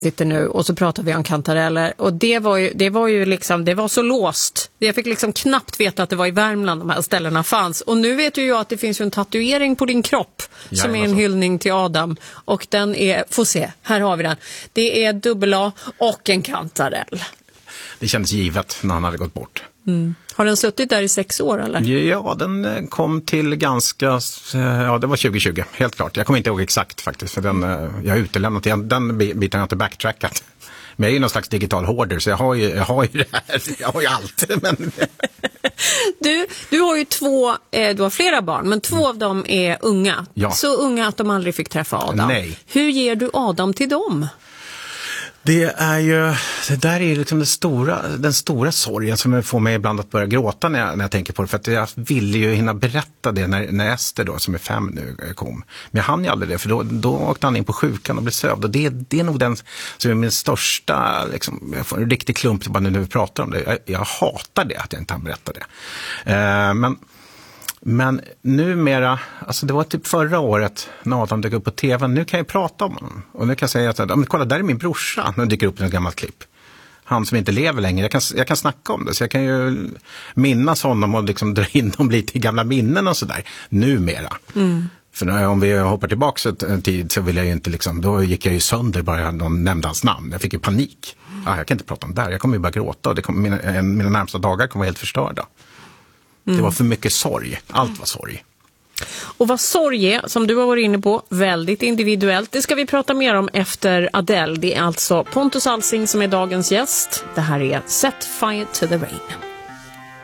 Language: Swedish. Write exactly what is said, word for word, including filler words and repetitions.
sitter nu och så pratar vi om kantareller och det var ju, det var ju liksom, det var så låst. Jag fick liksom knappt veta att det var i Värmland de här ställena fanns. Och nu vet ju jag att det finns ju en tatuering på din kropp som Jajamän. är en hyllning till Adam. Och den är, får se, här har vi den. Det är dubbel A och en kantarell. Det kändes givet när han hade gått bort. Mm. Har den suttit där i sex år eller? Ja, den kom till ganska, ja det var tjugo tjugo, helt klart. Jag kommer inte ihåg exakt faktiskt, för den, jag har utelämnat, den biten har jag inte backtrackat. Men jag är ju någon slags digital hoarder, så jag har ju, jag har ju det här, jag har ju allt. Men... du, du har ju två, eh, du har flera barn, men två mm. av dem är unga. Ja. Så unga att de aldrig fick träffa Adam. Nej. Hur ger du Adam till dem? Det är ju, det där är liksom den stora, den stora sorgen som får mig ibland att börja gråta när jag, när jag tänker på det. För att jag ville ju hinna berätta det när, när Ester då, som är fem nu, kom. Men jag hann ju aldrig det, för då, då åkte han in på sjukan och blev sövd. Och det, det är nog den som är min största, liksom, jag får en riktig klump bara nu när vi pratar om det. Jag, jag hatar det, att jag inte hann berätta det. Eh, men... Men numera, alltså det var typ förra året när Adam dök upp på tv, nu kan jag prata om honom. Och nu kan jag säga att, men kolla, där är min brorsa när det dyker upp i ett gammalt klipp. Han som inte lever längre, jag kan, jag kan snacka om det. Så jag kan ju minnas honom och liksom dra in dem lite i gamla minnen och sådär, numera. Mm. För när, om vi hoppar tillbaka en tid så vill jag ju inte liksom, då gick jag ju sönder bara någon nämnde hans namn. Jag fick ju panik. Ah, jag kan inte prata om det här, jag kommer ju bara gråta och det kommer, mina, mina närmsta dagar kommer vara helt förstörda. Mm. Det var för mycket sorg. Allt var sorg. Och vad sorg är, som du har varit inne på, väldigt individuellt. Det ska vi prata mer om efter Adele. Det är alltså Pontus Alsing som är dagens gäst. Det här är Set Fire to the Rain.